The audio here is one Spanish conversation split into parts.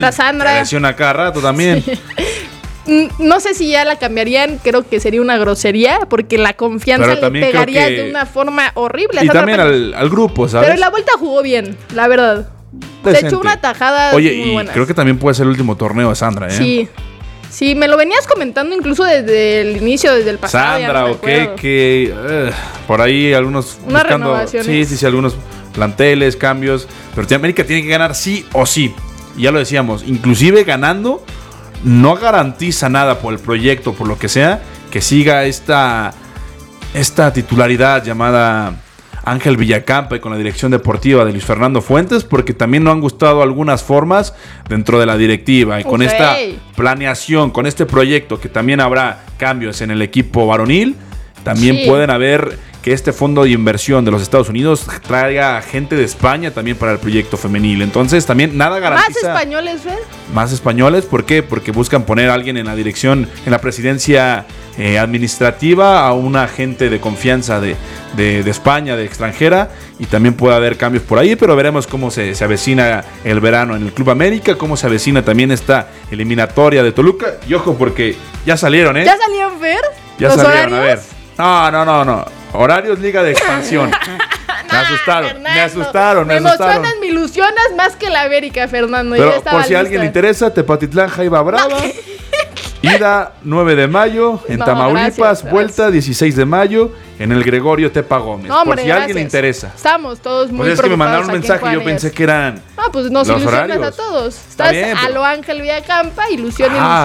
La Sandra. Se lesiona cada rato también. Sí. No sé si ya la cambiarían, creo que sería una grosería, porque la confianza le pegaría de una forma horrible. Y también al grupo, ¿sabes? Pero en la vuelta jugó bien, la verdad. Decente. Se echó una tajada muy buena. Creo que también puede ser el último torneo de Sandra, ¿eh? Sí, me lo venías comentando incluso desde el inicio, desde el pasado. Sandra, por ahí algunos unas renovaciones. Sí, algunos planteles, cambios. Pero América tiene que ganar sí o sí. Y ya lo decíamos, inclusive ganando no garantiza nada por el proyecto, por lo que sea, que siga esta titularidad llamada Ángel Villacampa y con la dirección deportiva de Luis Fernando Fuentes, porque también no han gustado algunas formas dentro de la directiva y con esta planeación, con este proyecto que también habrá cambios en el equipo varonil, también pueden haber que este fondo de inversión de los Estados Unidos traiga gente de España también para el proyecto femenil. Entonces también nada garantiza. ¿Más españoles, Fer? Más españoles, ¿por qué? Porque buscan poner a alguien en la dirección, en la presidencia administrativa, a una gente de confianza de España, de extranjera, y también puede haber cambios por ahí, pero veremos cómo se avecina el verano en el Club América, cómo se avecina también esta eliminatoria de Toluca. Y ojo, porque ya salieron, ¿eh? ¿Ya salieron, Fer? Ya salieron, horarios? A ver. No. Horarios Liga de Expansión. Me asustaron. Me emocionas, me ilusionas más que la América, Fernando. Pero por si a alguien le interesa, Tepatitlán, Jaiba Brava. Ida 9 de mayo en Tamaulipas, gracias. Vuelta 16 de mayo en el Gregorio Tepa Gómez. Hombre, por si a alguien le interesa. Estamos todos muy preocupados. Es que me mandaron un mensaje y yo pensé que eran pues nos los ilusionas horarios. A todos. Estás bien, a lo Ángel Villacampa, ilusión.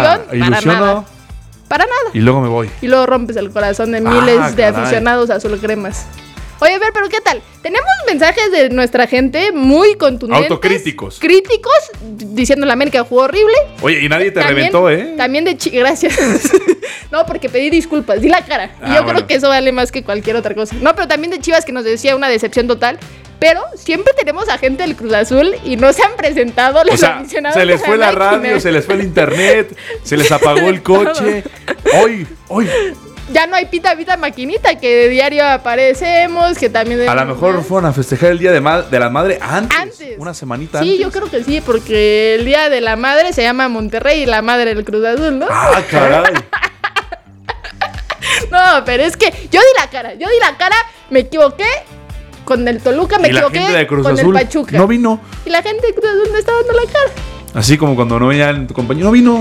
Para nada. Y luego me voy. Y luego rompes el corazón de miles de aficionados azulcremas. Oye, a ver, pero ¿qué tal? Tenemos mensajes de nuestra gente muy contundentes. Autocríticos. Críticos, diciendo la América jugó horrible. Oye, y nadie te reventó, ¿eh? También gracias. No, porque pedí disculpas, di la cara. Y yo creo que eso vale más que cualquier otra cosa. No, pero también de Chivas, que nos decía una decepción total. Pero siempre tenemos a gente del Cruz Azul y no se han presentado los aficionados. Se les fue la radio, se les fue el internet, se les apagó el coche. Hoy. Ya no hay pita maquinita, que de diario aparecemos, que también... A lo mejor fueron a festejar el Día de la Madre antes. Una semanita antes. Sí, yo creo que sí, porque el Día de la Madre se llama Monterrey y la madre del Cruz Azul, ¿no? ¡Ah, caray! No, pero es que yo di la cara, me equivoqué con el Toluca, me equivoqué con el Pachuca. No vino. Y la gente de Cruz Azul me está dando la cara. Así como cuando no veían tu compañero, no vino.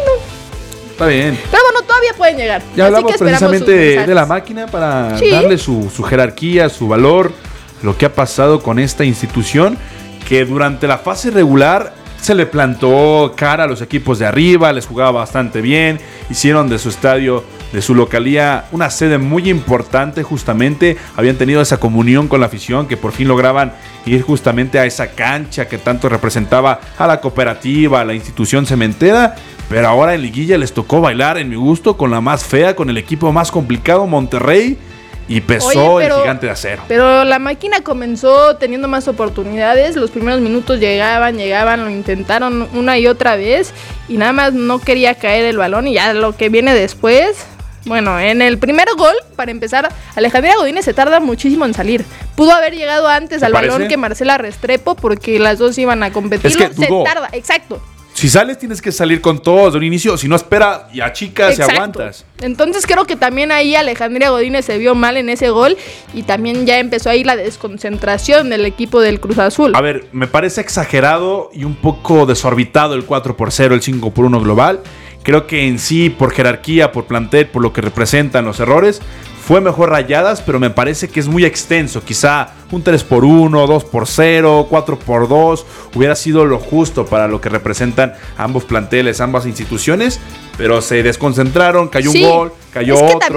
Está bien. Pero bueno, todavía pueden llegar. Ya hablamos precisamente de la máquina para darle su jerarquía, su valor, lo que ha pasado con esta institución que durante la fase regular se le plantó cara a los equipos de arriba, les jugaba bastante bien, hicieron de su estadio, de su localía, una sede muy importante justamente, habían tenido esa comunión con la afición que por fin lograban ir justamente a esa cancha que tanto representaba a la cooperativa, a la institución cementera, pero ahora en liguilla les tocó bailar, en mi gusto, con la más fea, con el equipo más complicado, Monterrey, y pesó el Gigante de Acero. Pero la máquina comenzó teniendo más oportunidades. Los primeros minutos llegaban, lo intentaron una y otra vez y nada más no quería caer el balón. Y ya lo que viene después, bueno, en el primer gol, para empezar, Alejandra Godínez se tarda muchísimo en salir. Pudo haber llegado antes al balón que Marcela Restrepo, porque las dos iban a competir. Es que dudó. Se tarda, exacto. Si sales tienes que salir con todo de un inicio, si no espera y achicas y aguantas. Entonces creo que también ahí Alejandra Godínez se vio mal en ese gol y también ya empezó ahí la desconcentración del equipo del Cruz Azul. A ver, me parece exagerado y un poco desorbitado el 4-0, el 5-1 global. Creo que en sí, por jerarquía, por plantel, por lo que representan los errores, fue mejor Rayadas, pero me parece que es muy extenso. Quizá un 3-1, 2-0, 4-2 hubiera sido lo justo para lo que representan ambos planteles, ambas instituciones, pero se desconcentraron, cayó un gol, cayó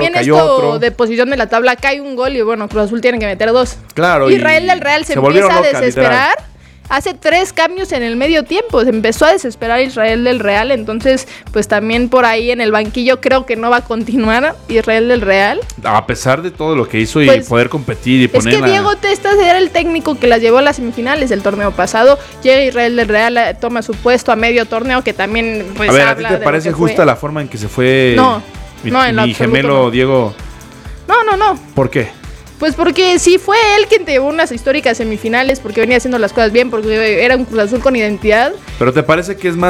otro. De posición de la tabla cae un gol y bueno, Cruz Azul tiene que meter dos. Claro. Israel del Real se empieza a desesperar. Literal. Hace 3 cambios en el medio tiempo. Se empezó a desesperar Israel del Real. Entonces, pues también por ahí en el banquillo creo que no va a continuar Israel del Real. A pesar de todo lo que hizo y poder competir y poner. Es que Diego Testas era el técnico que las llevó a las semifinales del torneo pasado. Llega Israel del Real, toma su puesto a medio torneo, que también pues, a ver, ¿a ti te parece justa la forma en que se fue mi gemelo Diego? No. ¿Por qué? Pues porque sí fue él quien te llevó unas históricas semifinales, porque venía haciendo las cosas bien, porque era un Cruz Azul con identidad. Pero ¿te parece que es más